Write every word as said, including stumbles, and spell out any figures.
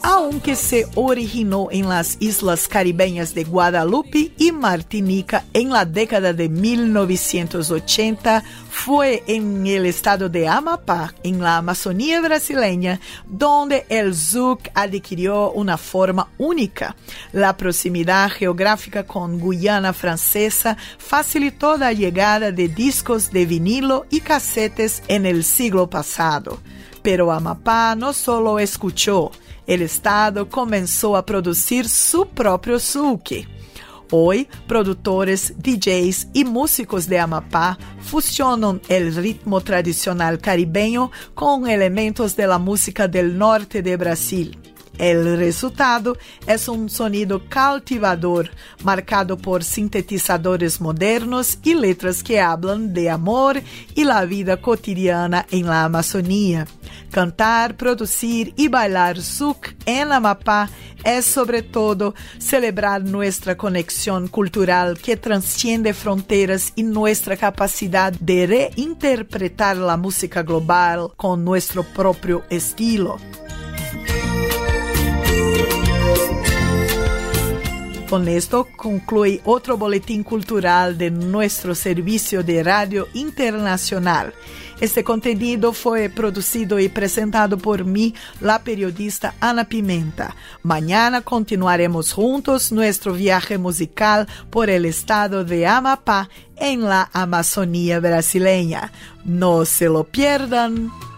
aunque se originó en las islas caribeñas de Guadalupe y Martinica en la década de mil novecientos ochenta, fue en el estado de Amapá, en la Amazonía brasileña, donde el zouk adquirió una forma única. La proximidad geográfica con Guyana Francesa facilitó la llegada de discos de vinilo y casetes en el siglo pasado. Pero Amapá no solo escuchó, el estado comenzó a producir su propio zouk. Hoy, productores, D Js y músicos de Amapá fusionan el ritmo tradicional caribeño con elementos de la música del norte de Brasil. El resultado es un sonido cautivador, marcado por sintetizadores modernos y letras que hablan de amor y la vida cotidiana en la Amazonía. Cantar, producir y bailar zouk en Amapá es sobre todo celebrar nuestra conexión cultural que trasciende fronteras y nuestra capacidad de reinterpretar la música global con nuestro propio estilo. Con esto concluye otro boletín cultural de nuestro servicio de radio internacional. Este contenido fue producido y presentado por mí, la periodista Ana Pimenta. Mañana continuaremos juntos nuestro viaje musical por el estado de Amapá en la Amazonía brasileña. No se lo pierdan.